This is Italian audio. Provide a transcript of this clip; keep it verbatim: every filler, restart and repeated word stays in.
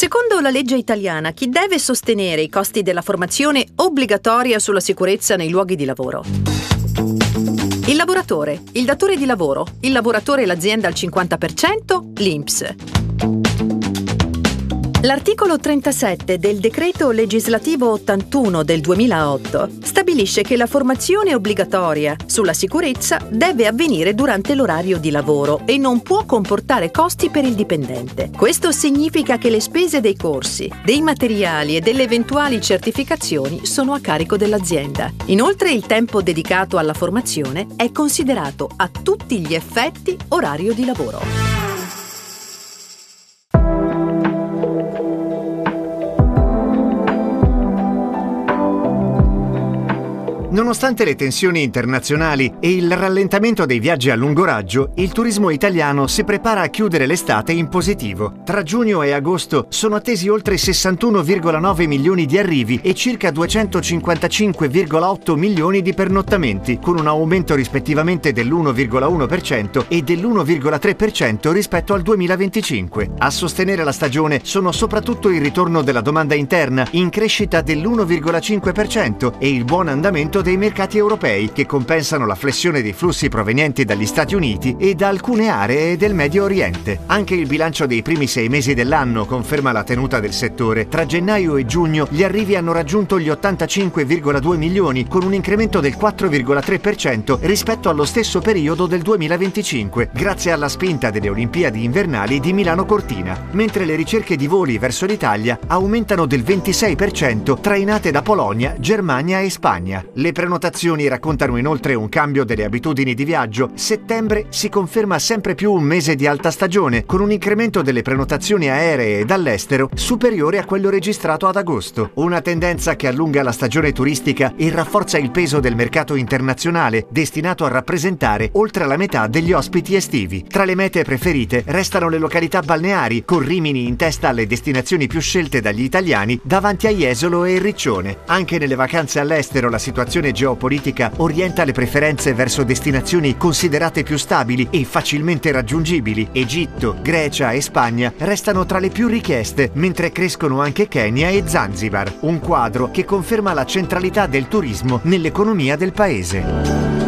Secondo la legge italiana, chi deve sostenere i costi della formazione obbligatoria sulla sicurezza nei luoghi di lavoro? Il lavoratore, il datore di lavoro, il lavoratore e l'azienda al cinquanta per cento, l'I N P S. L'articolo trentasette del decreto legislativo ottantuno del duemilaotto stabilisce che la formazione obbligatoria sulla sicurezza deve avvenire durante l'orario di lavoro e non può comportare costi per il dipendente. Questo significa che le spese dei corsi, dei materiali e delle eventuali certificazioni sono a carico dell'azienda. Inoltre, il tempo dedicato alla formazione è considerato a tutti gli effetti orario di lavoro. Nonostante le tensioni internazionali e il rallentamento dei viaggi a lungo raggio, il turismo italiano si prepara a chiudere l'estate in positivo. Tra giugno e agosto sono attesi oltre sessantuno virgola nove milioni di arrivi e circa duecentocinquantacinque virgola otto milioni di pernottamenti, con un aumento rispettivamente dell'uno virgola uno per cento e dell'uno virgola tre per cento rispetto al duemilaventicinque. A sostenere la stagione sono soprattutto il ritorno della domanda interna, in crescita dell'uno virgola cinque per cento, e il buon andamento dei mercati europei, che compensano la flessione dei flussi provenienti dagli Stati Uniti e da alcune aree del Medio Oriente. Anche il bilancio dei primi sei mesi dell'anno conferma la tenuta del settore. Tra gennaio e giugno gli arrivi hanno raggiunto gli ottantacinque virgola due milioni, con un incremento del quattro virgola tre per cento rispetto allo stesso periodo del duemilaventicinque, grazie alla spinta delle Olimpiadi invernali di Milano Cortina, mentre le ricerche di voli verso l'Italia aumentano del ventisei per cento, trainate da Polonia, Germania e Spagna. Le Le prenotazioni raccontano inoltre un cambio delle abitudini di viaggio. Settembre si conferma sempre più un mese di alta stagione, con un incremento delle prenotazioni aeree dall'estero superiore a quello registrato ad agosto. Una tendenza che allunga la stagione turistica e rafforza il peso del mercato internazionale, destinato a rappresentare oltre la metà degli ospiti estivi. Tra le mete preferite restano le località balneari, con Rimini in testa alle destinazioni più scelte dagli italiani, davanti a Jesolo e Riccione. Anche nelle vacanze all'estero la situazione geopolitica orienta le preferenze verso destinazioni considerate più stabili e facilmente raggiungibili. Egitto, Grecia e Spagna restano tra le più richieste, mentre crescono anche Kenya e Zanzibar, un quadro che conferma la centralità del turismo nell'economia del paese.